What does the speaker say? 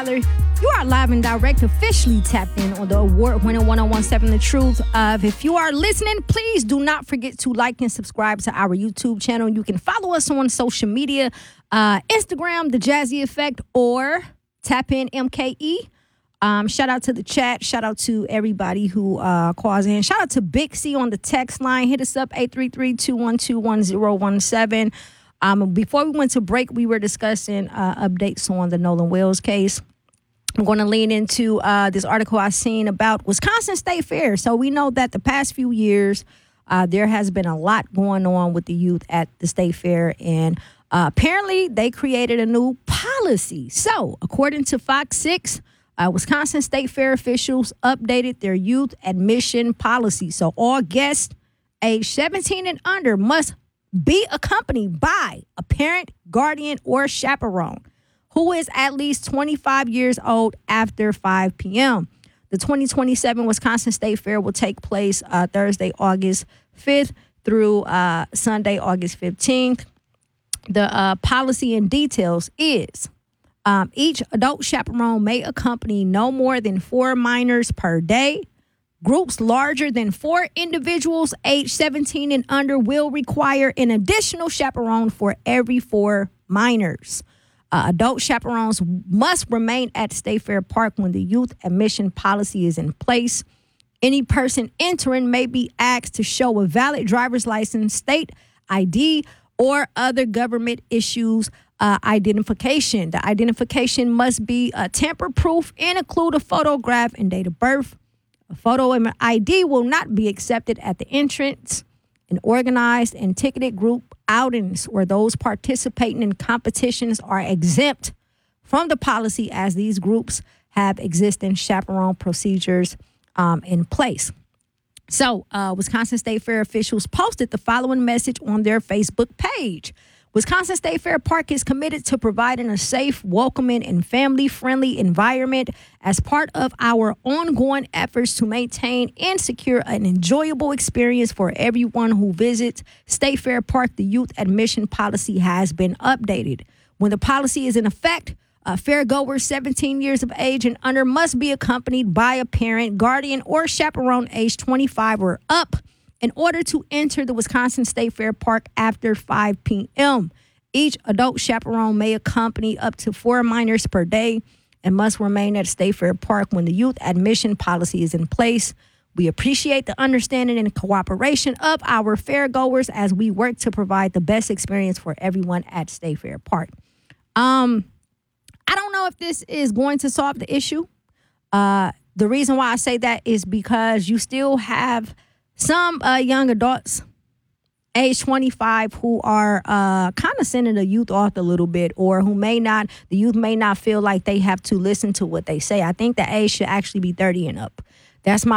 Tyler. You are live and direct, officially tapped in on the award-winning 1017 The Truth. If you are listening, please do not forget to like and subscribe to our YouTube channel. You can follow us on social media, Instagram, The Jazzy Effect, or Tap In MKE. Shout out to the chat. Shout out to everybody who calls in. Shout out to Big C on the text line. Hit us up, 833-212-1017. Before we went to break, we were discussing updates on the Nolan Wells case. I'm going to lean into this article I seen about Wisconsin State Fair. So we know that the past few years, there has been a lot going on with the youth at the State Fair. And apparently, they created a new policy. So according to Fox 6, Wisconsin State Fair officials updated their youth admission policy. So all guests age 17 and under must be accompanied by a parent, guardian, or chaperone who is at least 25 years old after 5 p.m. The 2027 Wisconsin State Fair will take place Thursday, August 5th through Sunday, August 15th. The policy and details is each adult chaperone may accompany no more than 4 minors per day. Groups larger than 4 individuals aged 17 and under will require an additional chaperone for every 4 minors. Adult chaperones must remain at State Fair Park when the youth admission policy is in place. Any person entering may be asked to show a valid driver's license, state ID, or other government issues identification. The identification must be tamper-proof and include a photograph and date of birth. A photo and ID will not be accepted at the entrance. An organized and ticketed group outings or those participating in competitions are exempt from the policy as these groups have existing chaperone procedures in place. So, Wisconsin State Fair officials posted the following message on their Facebook page. Wisconsin State Fair Park is committed to providing a safe, welcoming, and family-friendly environment as part of our ongoing efforts to maintain and secure an enjoyable experience for everyone who visits State Fair Park. The youth admission policy has been updated. When the policy is in effect, fairgoers 17 years of age and under must be accompanied by a parent, guardian, or chaperone age 25 or up in order to enter the Wisconsin State Fair Park after 5 p.m. Each adult chaperone may accompany up to 4 minors per day and must remain at State Fair Park when the youth admission policy is in place. We appreciate the understanding and cooperation of our fairgoers as we work to provide the best experience for everyone at State Fair Park. I don't know if this is going to solve the issue. The reason why I say that is because you still have some young adults, age 25, who are kind of sending the youth off a little bit, or the youth may not feel like they have to listen to what they say. I think the age should actually be 30 and up. That's my